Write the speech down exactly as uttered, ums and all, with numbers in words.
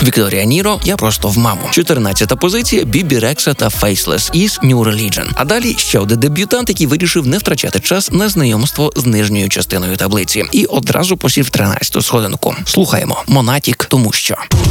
Вікторія Ніро «Я просто в маму». чотирнадцята позиція Бібі Рекса та Faceless із New Religion. А далі ще один дебютант, який вирішив не втрачати час на знайомство з нижньою частиною таблиці. І одразу посів тринадцяту сходинку. Слухаємо Монатік, тому що...